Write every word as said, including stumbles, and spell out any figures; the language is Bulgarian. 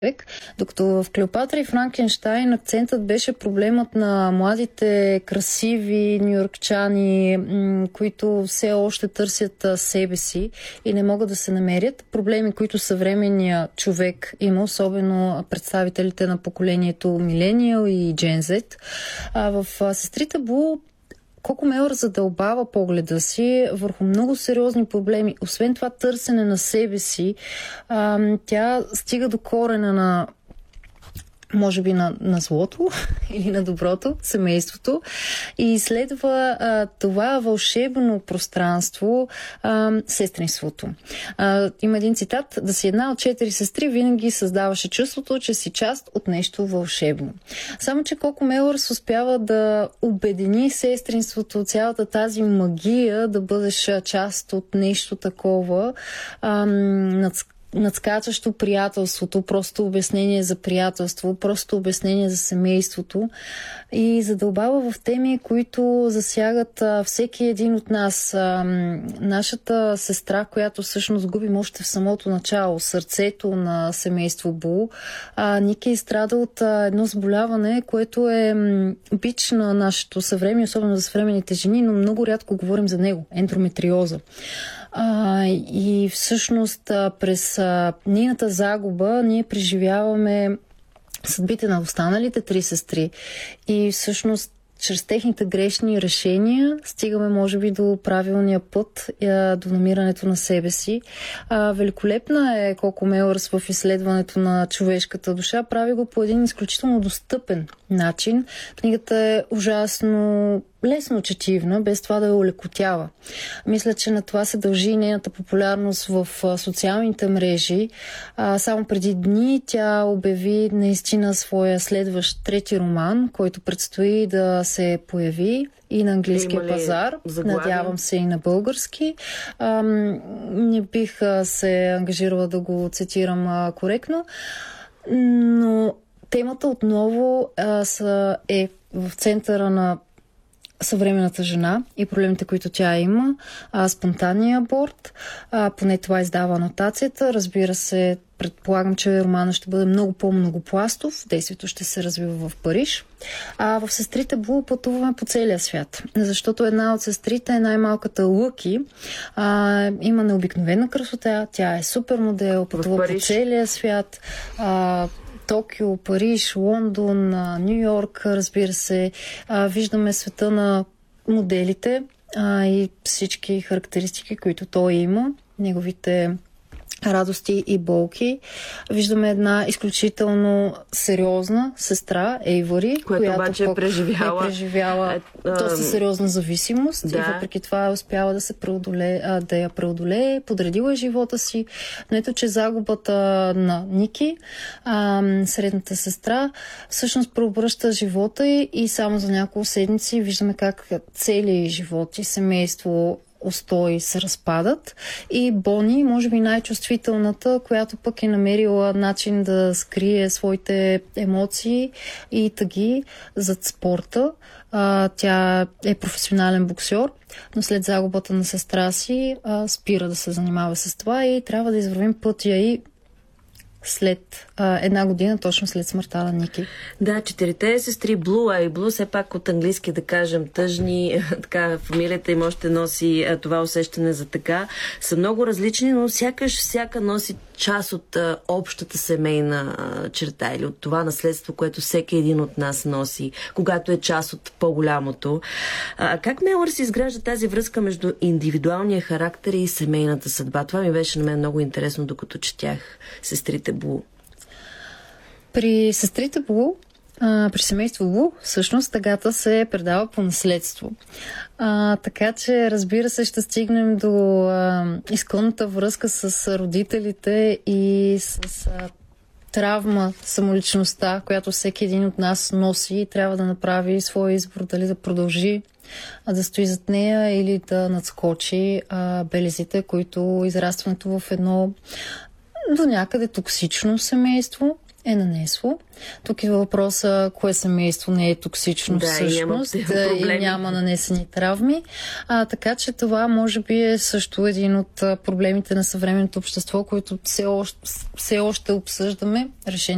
човек, докато в Клеопатра и Франкенщайн акцентът беше проблемът на младите, красиви нюйоркчани, м- които все още търсят а, себе си и не могат да се намерят. Проблеми, които съвременният човек има, особено представителите на поколението Милениал и Gen Z. А в а, Сестрите Блу Коко Мелър задълбава погледа си върху много сериозни проблеми. Освен това търсене на себе си, а, тя стига до корена на може би на, на злото или на доброто, семейството, и изследва а, това вълшебно пространство, а, сестринството. А, има един цитат: да си една от четири сестри винаги създаваше чувството, че си част от нещо вълшебно. Само че Коко Мелър успява да обедини сестринството, цялата тази магия, да бъдеш част от нещо такова, а, над надскачащо приятелството, просто обяснение за приятелство, просто обяснение за семейството, и задълбава в теми, които засягат а, всеки един от нас. А, нашата сестра, която всъщност губим още в самото начало, сърцето на семейство Бул, а, Ники страда от а, едно заболяване, което е м, бич на нашето съвремие, особено за съвременните жени, но много рядко говорим за него – ендометриоза. А, и всъщност а, през а, нейната загуба ние преживяваме съдбите на останалите три сестри и всъщност чрез техните грешни решения стигаме, може би, до правилния път, до намирането на себе си. А, великолепна е Коко Мелърс в изследването на човешката душа. Прави го по един изключително достъпен начин. Книгата е ужасно лесно четивна, без това да я олекотява. Мисля, че на това се дължи нейната популярност в социалните мрежи. А, само преди дни тя обяви наистина своя следващ трети роман, който предстои да се появи и на английския пазар. Заглавие? Надявам се и на български. А, не бих се ангажирала да го цитирам а, коректно, но темата отново а, са, е в центъра на съвременната жена и проблемите, които тя има, а, спонтанния аборт, а, поне това издава анотацията. Разбира се, предполагам, че романа ще бъде много по-многопластов. Действието ще се развива в Париж. А в Сестрите Блу пътуваме по целия свят, защото една от сестрите е най-малката Лъки. А, има необикновена красота, тя е супер модел, пътува по целия свят. А, Токио, Париж, Лондон, Ню Йорк, разбира се. А, виждаме света на моделите а, и всички характеристики, които той има, неговите радости и болки. Виждаме една изключително сериозна сестра, Ейвори, която която обаче е преживяла, е преживяла е, доста сериозна зависимост, да. И въпреки това е успяла да се преодолее, а, да я преодолее, подредила е живота си. Но ето, че загубата на Ники, а, средната сестра, всъщност преобръща живота й и само за няколко седмици виждаме как цели живот и семейство, устои се разпадат. И Бони, може би най-чувствителната, която пък е намерила начин да скрие своите емоции и тъги зад спорта. А, тя е професионален боксер, но след загубата на сестра си а, спира да се занимава с това и трябва да извървим пътя и след а, една година, точно след смъртта на Ники. Да, четирите сестри Блу, а и Блу все пак от английски да кажем тъжни, така фамилията им още носи а, това усещане за така, са много различни, но сякаш всяка носи част от а, общата семейна а, черта или от това наследство, което всеки един от нас носи, когато е част от по-голямото. А, как Мелър си изгражда тази връзка между индивидуалния характер и семейната съдба? Това ми беше на мен много интересно, докато четях Сестрите Блу. При Сестрите Блу, а, при семейство Блу, всъщност тъгата се предава по наследство. А, така че, разбира се, ще стигнем до а, изконната връзка с родителите и с а, травма, самоличността, която всеки един от нас носи и трябва да направи своя избор, дали да продължи а да стои зад нея или да надскочи а, белезите, които израстването в едно до някъде токсично семейство е нанесло. Тук е въпроса, кое семейство не е токсично да, всъщност и няма, и няма нанесени травми. А, така че това може би е също един от проблемите на съвременното общество, които все още, все още обсъждаме решение.